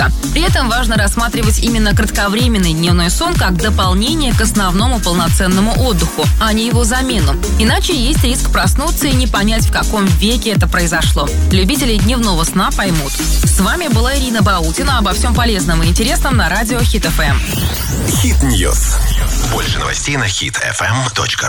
При этом важно рассматривать именно кратковременный дневной сон как дополнение к основному полноценному отдыху, а не его замену. Иначе есть риск проснуться и не понять, в каком веке это произошло. Любители дневного сна поймут. С вами была Ирина Баутина. Обо всем полезном и интересном на радио Хит FM. Хит Ньюс. Больше новостей на hitfm.ru.